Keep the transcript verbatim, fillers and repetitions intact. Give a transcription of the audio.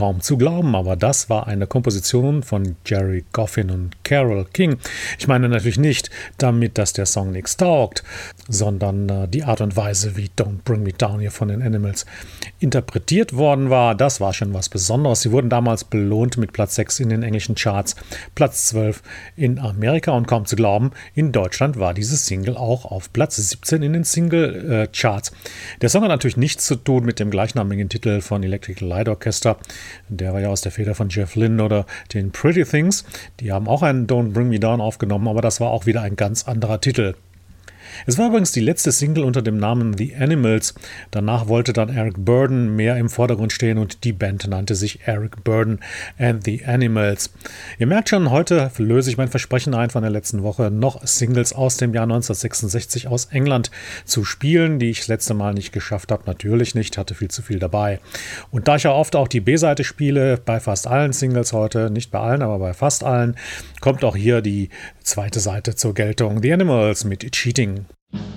kaum zu glauben, aber das war eine Komposition von Jerry Goffin und Carole King. Ich meine natürlich nicht damit, dass der Song nichts taugt, sondern äh, die Art und Weise, wie Don't Bring Me Down hier von den Animals interpretiert worden war, das war schon was Besonderes. Sie wurden damals belohnt mit Platz sechs in den englischen Charts, Platz zwölf in Amerika und kaum zu glauben, in Deutschland war diese Single auch auf Platz siebzehn in den Single-Charts. Der Song hat natürlich nichts zu tun mit dem gleichnamigen Titel von Electric Light Orchestra. Der war ja aus der Feder von Jeff Lynne oder den Pretty Things. Die haben auch einen Don't Bring Me Down aufgenommen, aber das war auch wieder ein ganz anderer Titel. Es war übrigens die letzte Single unter dem Namen The Animals. Danach wollte dann Eric Burdon mehr im Vordergrund stehen und die Band nannte sich Eric Burdon and the Animals. Ihr merkt schon, heute löse ich mein Versprechen ein von der letzten Woche, noch Singles aus dem Jahr neunzehnhundertsechsundsechzig aus England zu spielen, die ich das letzte Mal nicht geschafft habe. Natürlich nicht, hatte viel zu viel dabei. Und da ich ja oft auch die B-Seite spiele, bei fast allen Singles heute, nicht bei allen, aber bei fast allen, kommt auch hier die zweite Seite zur Geltung. The Animals mit Cheating.